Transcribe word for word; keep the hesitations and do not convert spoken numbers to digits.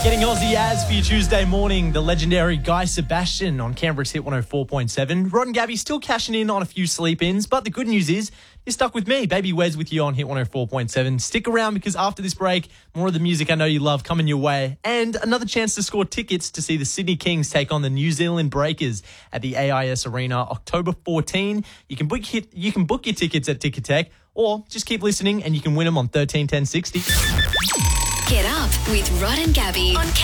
Getting Aussie as for your Tuesday morning, the legendary Guy Sebastian on Canberra's Hit one oh four point seven. Rod and Gabby still cashing in on a few sleep-ins, but the good news is you're stuck with me, Baby Wes, with you on Hit one oh four point seven. Stick around because after this break, more of the music I know you love coming your way, and another chance to score tickets to see the Sydney Kings take on the New Zealand Breakers at the A I S Arena October fourteenth. You can book hit, you can book your tickets at Ticketek, or just keep listening and you can win them on thirteen ten sixty. Get up with Rod and Gabby on